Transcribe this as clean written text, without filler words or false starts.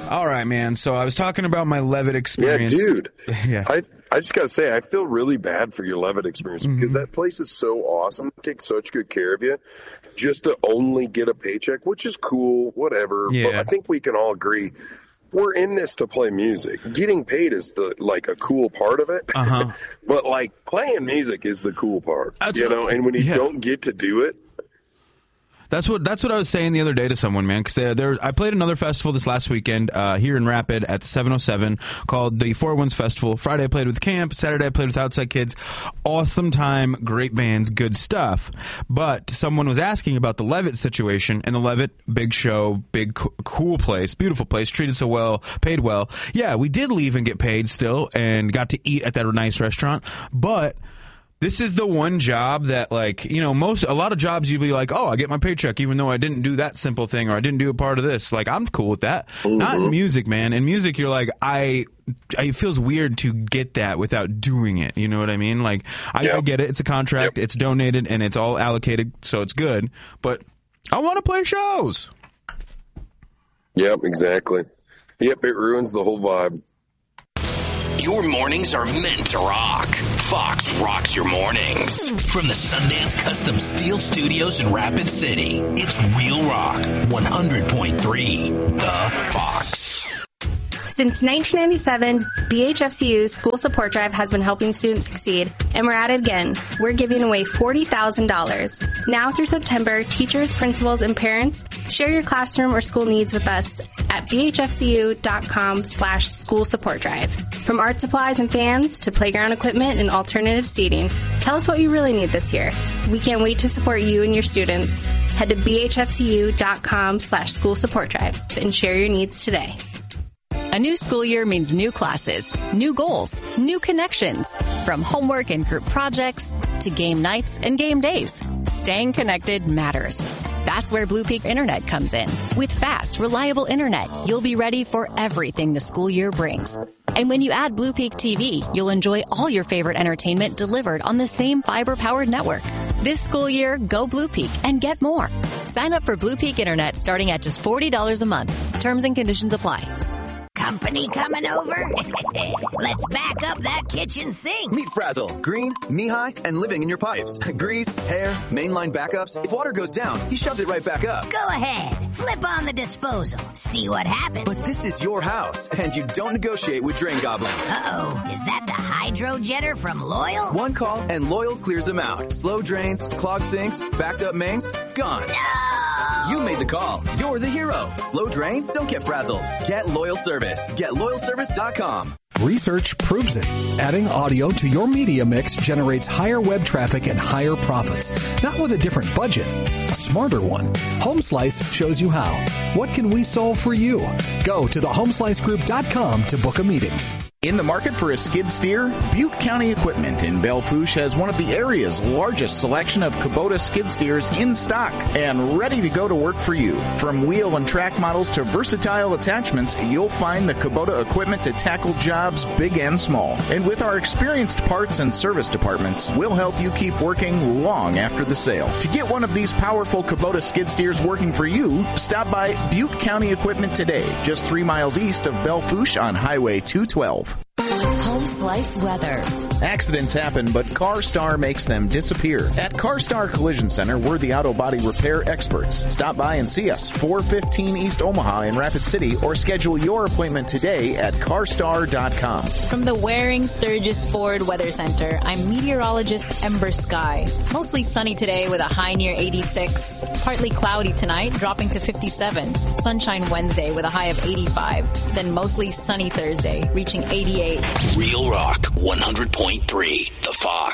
All right, man. So I was talking about my Levitt experience. Yeah, dude. Yeah. I just got to say, I feel really bad for your Levitt experience because that place is so awesome. They take such good care of you just to only get a paycheck, which is cool, whatever. Yeah. But I think we can all agree we're in this to play music. Getting paid is a cool part of it. But like playing music is the cool part, and when you don't get to do it. That's what I was saying the other day to someone, man, because I played another festival this last weekend here in Rapid at the 707 called the Four Winds Festival. Friday I played with Camp. Saturday I played with Outside Kids. Awesome time, great bands, good stuff. But someone was asking about the Levitt situation, and the Levitt, big show, big cool place, beautiful place, treated so well, paid well. Yeah, we did leave and get paid still and got to eat at that nice restaurant, but this is the one job that, like, a lot of jobs you'd be like, oh, I get my paycheck even though I didn't do that simple thing or I didn't do a part of this. Like, I'm cool with that. Not in music, man. In music, you're like, it feels weird to get that without doing it. You know what I mean? Like, I get it. It's a contract. It's donated and it's all allocated, so it's good. But I want to play shows. Yep, exactly. Yep, it ruins the whole vibe. Your mornings are meant to rock. Fox rocks your mornings. From the Sundance Custom Steel Studios in Rapid City, it's Real Rock 100.3, The Fox. Since 1997, BHFCU's School Support Drive has been helping students succeed, and we're at it again. We're giving away $40,000. Now through September, teachers, principals, and parents, share your classroom or school needs with us at bhfcu.com/school support drive. From art supplies and fans to playground equipment and alternative seating, tell us what you really need this year. We can't wait to support you and your students. Head to bhfcu.com/school support drive and share your needs today. A new school year means new classes, new goals, new connections. From homework and group projects to game nights and game days, staying connected matters. That's where Blue Peak Internet comes in. With fast, reliable internet, you'll be ready for everything the school year brings. And when you add Blue Peak TV, you'll enjoy all your favorite entertainment delivered on the same fiber-powered network. This school year, go Blue Peak and get more. Sign up for Blue Peak Internet starting at just $40 a month. Terms and conditions apply. Company coming over? Let's back up that kitchen sink. Meet Frazzle, green, knee-high, and living in your pipes. Grease, hair, mainline backups. If water goes down, he shoves it right back up. Go ahead. Flip on the disposal. See what happens. But this is your house, and you don't negotiate with drain goblins. Uh-oh. Is that the hydro jetter from Loyal? One call, and Loyal clears them out. Slow drains, clogged sinks, backed up mains, gone. No! You made the call. You're the hero. Slow drain? Don't get frazzled. Get Loyal Service. Get loyalservice.com. Research proves it. Adding audio to your media mix generates higher web traffic and higher profits. Not with a different budget, a smarter one. HomeSlice shows you how. What can we solve for you? Go to thehomeslicegroup.com to book a meeting. In the market for a skid steer, Butte County Equipment in Belle Fourche has one of the area's largest selection of Kubota skid steers in stock and ready to go to work for you. From wheel and track models to versatile attachments, you'll find the Kubota equipment to tackle jobs big and small. And with our experienced parts and service departments, we'll help you keep working long after the sale. To get one of these powerful Kubota skid steers working for you, stop by Butte County Equipment today, just 3 miles east of Belle Fourche on Highway 212. Home Slice weather. Accidents happen, but CarStar makes them disappear. At CarStar Collision Center, we're the auto body repair experts. Stop by and see us, 415 East Omaha in Rapid City, or schedule your appointment today at carstar.com. From the Waring Sturgis Ford Weather Center, I'm meteorologist Ember Sky. Mostly sunny today with a high near 86. Partly cloudy tonight, dropping to 57. Sunshine Wednesday with a high of 85. Then mostly sunny Thursday, reaching 88. Real Rock 100.3, The Fox.